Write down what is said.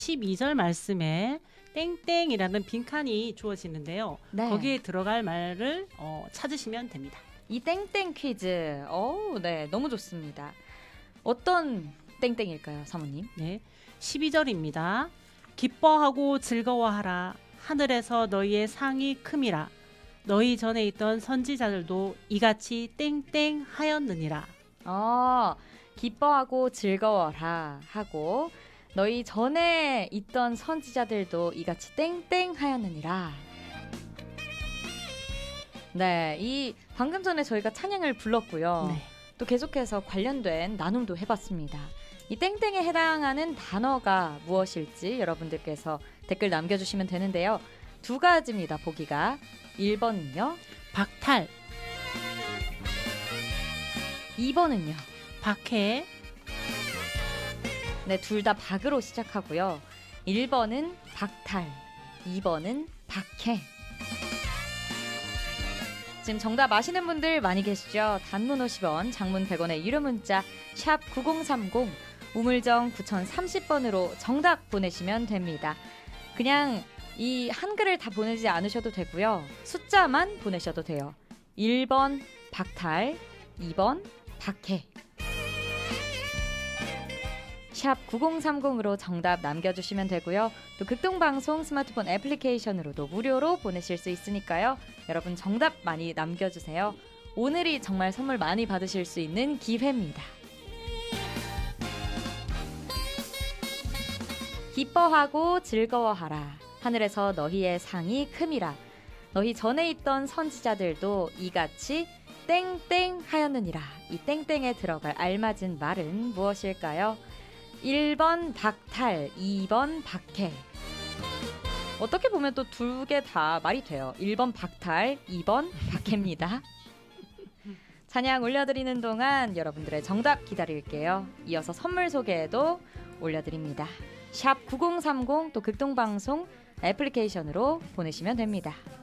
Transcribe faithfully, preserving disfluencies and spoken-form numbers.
십이 절 말씀에 땡땡이라는 빈칸이 주어지는데요. 네. 거기에 들어갈 말을 어, 찾으시면 됩니다. 이 땡땡 퀴즈. 오, 네, 너무 좋습니다. 어떤 땡땡일까요, 사모님? 네, 십이 절입니다. 기뻐하고 즐거워하라. 하늘에서 너희의 상이 큼이라. 너희 전에 있던 선지자들도 이같이 땡땡 하였느니라. 어, 기뻐하고 즐거워라 하고 너희 전에 있던 선지자들도 이같이 땡땡 하였느니라. 네, 이 방금 전에 저희가 찬양을 불렀고요. 네. 또 계속해서 관련된 나눔도 해봤습니다. 이 땡땡에 해당하는 단어가 무엇일지 여러분들께서 댓글 남겨주시면 되는데요. 두 가지입니다, 보기가. 일 번은요. 박탈, 이 번은요. 박해, 네, 둘 다 박으로 시작하고요. 일 번은 박탈, 이 번은 박해. 지금 정답 아시는 분들 많이 계시죠? 단문 오십 원, 장문 백 원의 유료 문자 샵 구공삼공, 우물정 구공삼공 번으로 정답 보내시면 됩니다. 그냥 이 한글을 다 보내지 않으셔도 되고요. 숫자만 보내셔도 돼요. 일 번 박탈, 이 번 박해. 샵 구공삼공으로 정답 남겨주시면 되고요. 또 극동방송 스마트폰 애플리케이션으로도 무료로 보내실 수 있으니까요. 여러분 정답 많이 남겨주세요. 오늘이 정말 선물 많이 받으실 수 있는 기회입니다. 기뻐하고 즐거워하라. 하늘에서 너희의 상이 큼이라. 너희 전에 있던 선지자들도 이같이 땡땡 하였느니라. 이 땡땡에 들어갈 알맞은 말은 무엇일까요? 일 번 박탈, 이 번 박해. 어떻게 보면 또 두 개 다 말이 돼요. 일 번 박탈, 이 번 박해입니다. 찬양 올려드리는 동안 여러분들의 정답 기다릴게요. 이어서 선물 소개도 올려드립니다. 샵 구공삼공 또 극동방송 애플리케이션으로 보내시면 됩니다.